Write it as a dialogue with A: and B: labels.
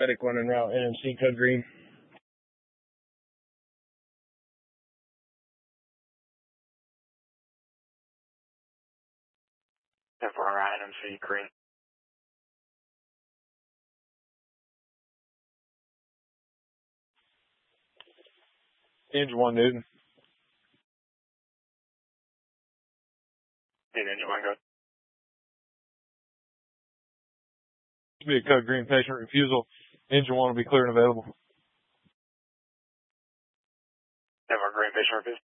A: Medic 1 en route, NMC code green.
B: FR NMC green.
A: Engine 1 Newton.
B: Engine 1 go.
A: Be a code green patient refusal. Engine 1 will be clear and available.
B: FR green patient refusal.